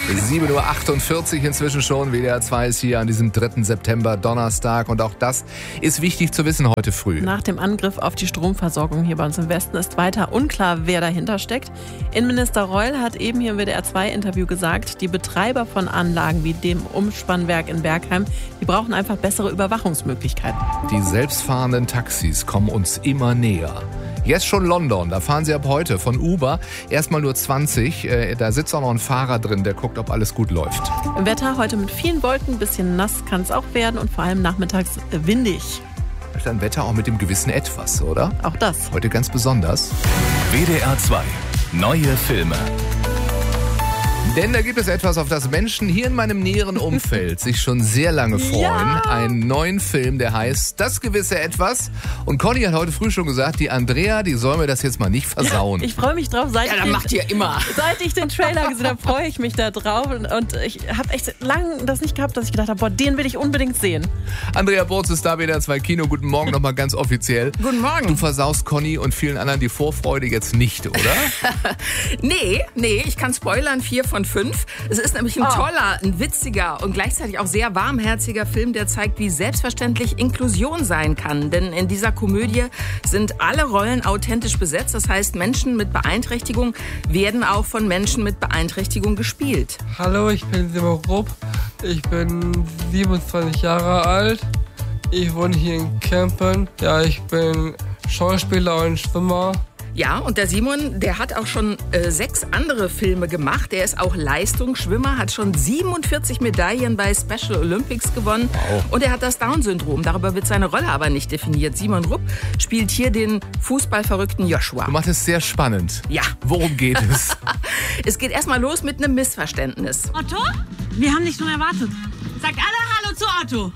7:48 Uhr inzwischen schon. WDR 2 ist hier an diesem 3. September, Donnerstag. Und auch das ist wichtig zu wissen heute früh. Nach dem Angriff auf die Stromversorgung hier bei uns im Westen ist weiter unklar, wer dahinter steckt. Innenminister Reul hat eben hier im WDR 2 Interview gesagt, die Betreiber von Anlagen wie dem Umspannwerk in Bergheim, die brauchen einfach bessere Überwachungsmöglichkeiten. Die selbstfahrenden Taxis kommen uns immer näher. Jetzt schon London, da fahren sie ab heute von Uber. Erstmal nur 20, da sitzt auch noch ein Fahrer drin, der guckt, ob alles gut läuft. Im Wetter heute mit vielen Wolken, ein bisschen nass kann es auch werden und vor allem nachmittags windig. Das ist ein Wetter auch mit dem gewissen Etwas, oder? Auch das. Heute ganz besonders. WDR 2. Neue Filme. Denn da gibt es etwas, auf das Menschen hier in meinem näheren Umfeld sich schon sehr lange freuen. Ja. Einen neuen Film, der heißt Das gewisse Etwas. Und Conny hat heute früh schon gesagt, die Andrea, die soll mir das jetzt mal nicht versauen. Ich freue mich drauf. Seit ich den Trailer gesehen habe, freue ich mich da drauf. Und ich habe echt lange das nicht gehabt, dass ich gedacht habe, boah, den will ich unbedingt sehen. Andrea Burz ist da, WDR 2 Kino. Guten Morgen nochmal ganz offiziell. Guten Morgen. Du versaust Conny und vielen anderen die Vorfreude jetzt nicht, oder? Nee, ich kann spoilern, 4 von 5. Es ist nämlich ein toller, ein witziger und gleichzeitig auch sehr warmherziger Film, der zeigt, wie selbstverständlich Inklusion sein kann. Denn in dieser Komödie sind alle Rollen authentisch besetzt. Das heißt, Menschen mit Beeinträchtigung werden auch von Menschen mit Beeinträchtigung gespielt. Hallo, ich bin Simon Rupp. Ich bin 27 Jahre alt. Ich wohne hier in Kempen. Ja, ich bin Schauspieler und Schwimmer. Ja, und der Simon, der hat auch schon 6 andere Filme gemacht. Er ist auch Leistungsschwimmer, hat schon 47 Medaillen bei Special Olympics gewonnen. Wow. Und er hat das Down-Syndrom. Darüber wird seine Rolle aber nicht definiert. Simon Rupp spielt hier den fußballverrückten Joshua. Du machst es sehr spannend. Ja. Worum geht es? Es geht erstmal los mit einem Missverständnis. Otto? Wir haben dich schon erwartet. Sagt alle Hallo zu Otto.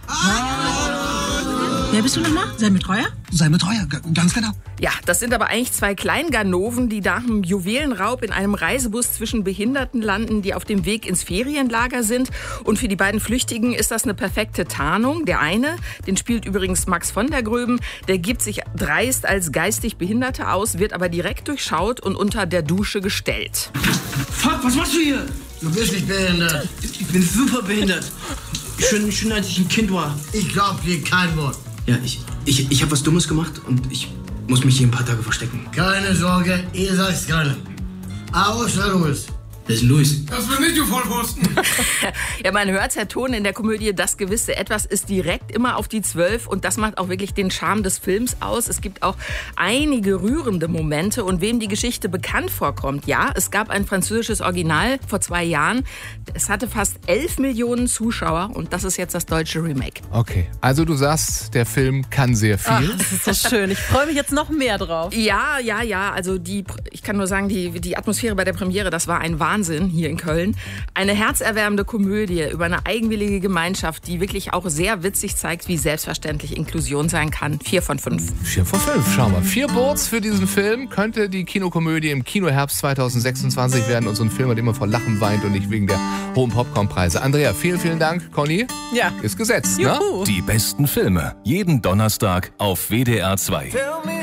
Wer bist du nochmal? Sei mir treuer? Sei mir treuer, ganz genau. Ja, das sind aber eigentlich 2 Kleinganoven, die nach einem Juwelenraub in einem Reisebus zwischen Behinderten landen, die auf dem Weg ins Ferienlager sind. Und für die beiden Flüchtigen ist das eine perfekte Tarnung. Der eine, den spielt übrigens Max von der Gröben, der gibt sich dreist als geistig Behinderter aus, wird aber direkt durchschaut und unter der Dusche gestellt. Fuck, was machst du hier? Du bist nicht behindert. Ich bin super behindert. Schon als ich ein Kind war. Ich glaub dir kein Wort. Ja, ich habe was Dummes gemacht und ich muss mich hier ein paar Tage verstecken. Keine Sorge, ihr sagt's keinem. Aus, Luis. Wer ist denn Luis? Das bin ich, du Vollpfosten. Ja, man hört, der Ton in der Komödie Das gewisse Etwas ist direkt immer auf die 12 und das macht auch wirklich den Charme des Films aus. Es gibt auch einige rührende Momente und wem die Geschichte bekannt vorkommt, ja, es gab ein französisches Original vor 2 Jahren. Es hatte fast 11 Millionen Zuschauer und das ist jetzt das deutsche Remake. Okay, also du sagst, der Film kann sehr viel. Ach, das ist so schön. Ich freue mich jetzt noch mehr drauf. Ja, also ich kann nur sagen, die Atmosphäre bei der Premiere, das war ein Wahnsinn hier in Köln. Eine herzerwärmende Komödie über eine eigenwillige Gemeinschaft, die wirklich auch sehr witzig zeigt, wie selbstverständlich Inklusion sein kann. 4 von 5. 4 von 5, schau mal. 4 Boards für diesen Film. Könnte die Kinokomödie im Kinoherbst 2026 werden und so ein Film, der immer vor Lachen weint und nicht wegen der hohen Popcornpreise. Andrea, vielen Dank. Conny? Ja. Ist gesetzt, ne? Die besten Filme. Jeden Donnerstag auf WDR 2.